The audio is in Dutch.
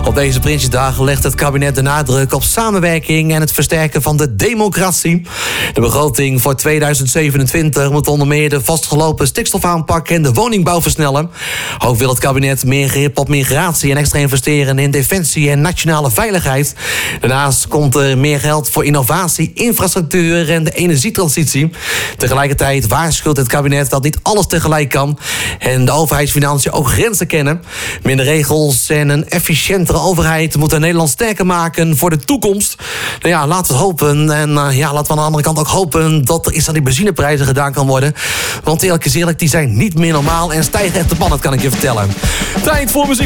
Op deze Prinsjesdag legt het kabinet de nadruk op samenwerking en het versterken van de democratie. De begroting voor 2027 moet onder meer de vastgelopen stikstofaanpak en de woningbouw versnellen. Ook wil het kabinet meer grip op migratie en extra investeren in defensie en nationale veiligheid. Daarnaast komt er meer geld voor innovatie, infrastructuur en de energietransitie. Tegelijkertijd waarschuwt het kabinet dat niet alles tegelijk kan en de overheidsfinanciën ook grenzen kennen. Minder regels en een efficiëntere overheid moeten Nederland sterker maken voor de toekomst. Nou ja, laten we het hopen. En laten we aan de andere kant ook hopen dat er iets aan die benzineprijzen gedaan kan worden. Want eerlijk is eerlijk, die zijn niet meer normaal en stijgen echt de pan, dat kan ik je vertellen. Tijd voor muziek.